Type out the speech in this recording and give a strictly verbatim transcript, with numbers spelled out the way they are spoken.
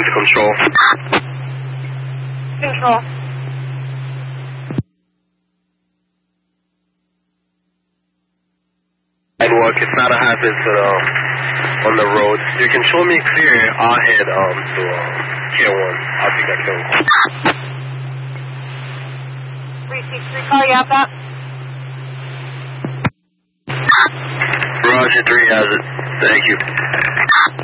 to control. Control. Sidewalk, it's not a hazard to, um, on the road. You can show me clear. I'll head um, to um, K one. I'll take that K one. three six three, call you out that. Roger, three has it. Thank you.